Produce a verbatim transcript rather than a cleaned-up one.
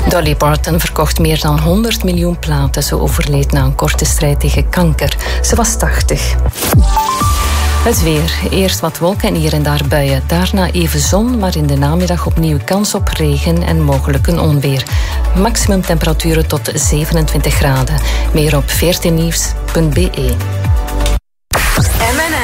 Dolly Parton verkocht meer dan honderd miljoen platen. Ze overleed na een korte strijd tegen kanker. Ze was tachtig. Het weer. Eerst wat wolken en hier en daar buien. Daarna even zon, maar in de namiddag opnieuw kans op regen en mogelijk een onweer. Maximum temperaturen tot zevenentwintig graden. Meer op veertien nieuws punt b e. M en